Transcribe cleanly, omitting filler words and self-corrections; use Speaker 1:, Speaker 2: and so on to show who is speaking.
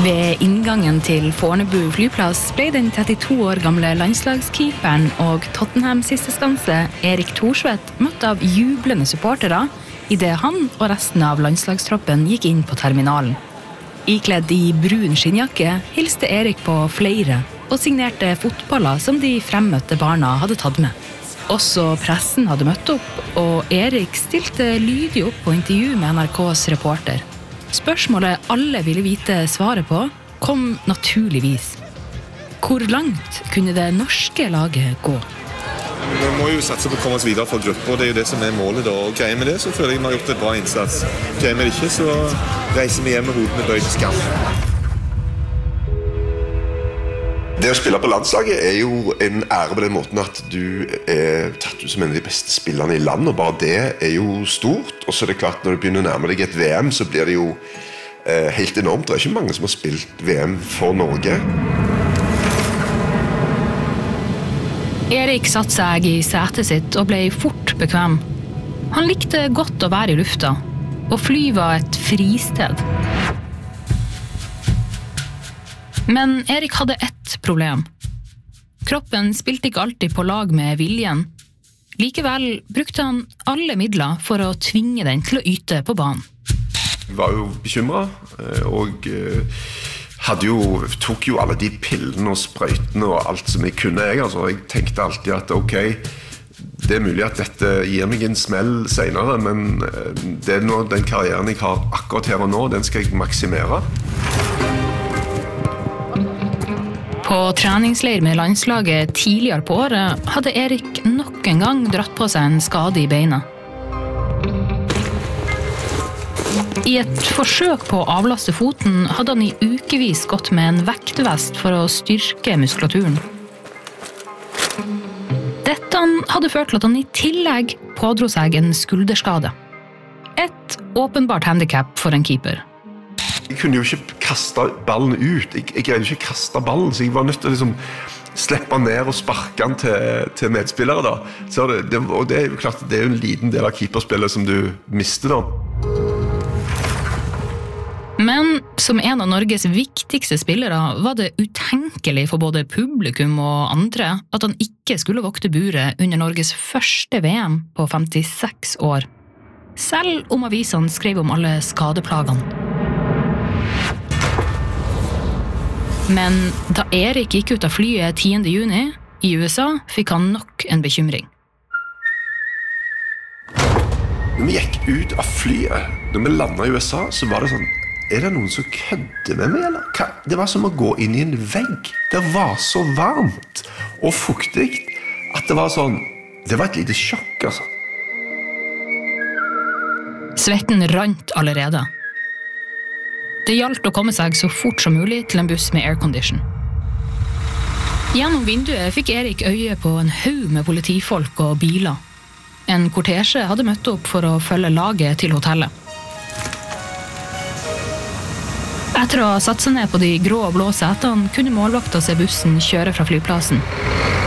Speaker 1: Ved inngangen til Fornebu flyplass ble den 32 år gamle landslagskeeperen og Tottenham sisteskanse Erik Thorsvedt møtt av jublende supportere i det han og resten av landslagstroppen gikk inn på terminalen. Ikledd i brun skinnjakke hilste Erik på flere og signerte fotballer som de fremmøtte barna hadde tatt med. Også pressen hadde møtt opp, og Erik stilte lydig opp på intervju med NRKs reporter. Spørsmålet alle ville vite svaret på kom naturligvis. Hvor langt kunne det norske laget gå?
Speaker 2: Vi må jo satse på å komme oss videre for grupper, og det er jo det som er målet da. Og greier med det, så føler jeg vi har gjort et bra innsats. Greier med det ikke, så reiser vi hjem med hodene bøyd til skam.
Speaker 3: Det å spille på landslaget er jo en ære på den måten at du er tatt ut som en av de beste spillerne i land, og bare det er jo stort. Og så er det klart, når du begynner å nærme deg et VM, så blir det jo helt enormt. Det er ikke mange som har spilt VM for Norge.
Speaker 1: Erik satte seg i setet sitt og ble fort bekvem. Han likte godt å være i lufta, og fly var et fristed. Men Erik hadde ett problem. Kroppen spilte ikke alltid på lag med viljen. Likevel brukte han alle midler for å tvinge den til å yte på banen.
Speaker 3: Jeg var jo bekymret, og tok jo alle de pillene og sprøytene og alt som jeg kunne. Jeg tenkte alltid at ok, det er mulig at dette gir meg en smell senere, men det er nå den karrieren jeg har akkurat her og nå, den skal jeg maksimere.
Speaker 1: På treningsleir med landslaget tidligere på året hadde Erik nok en gang dratt på seg en skade i beina. I et forsøk på å avlaste foten hadde han i ukevis gått med en vektvest for å styrke muskulaturen. Dette hadde ført til at han i tillegg pådro seg en skulderskade. Et åpenbart handicap for en keeper.
Speaker 3: Jeg kunne jo ikke kaste ballen ut. Jeg greide ikke å kaste ballen, så jeg var nødt til å liksom slippe ned og sparke den til medspillere. Da. Så og det er jo klart, det er jo en liten del av keeperspillet som du mister da.
Speaker 1: Men som en av Norges viktigste spillere var det utenkelig for både publikum og andre at han ikke skulle vokte buret under Norges første VM på 56 år. Selv om avisene skrev om alle skadeplagene. Men da Erik gikk ut av flyet 10. juni i USA, fikk han nok en bekymring.
Speaker 3: Når vi gikk ut av flyet, når vi landet i USA, så var det sånn, er det noen som kødder med meg, eller? Det var som å gå inn i en vegg. Det var så varmt og fuktig at det var sånn, det var et lite sjokk, altså.
Speaker 1: Svetten rant allerede. Det gjaldt å komme seg så fort som mulig til en buss med aircondition. Gjennom vinduet fikk Erik øye på en haug med politifolk og biler. En kortesje hadde møtt opp for å følge laget til hotellet. Etter å ha satt seg ned på de grå og blå setene, kunne målvakta se bussen kjøre fra flyplassen.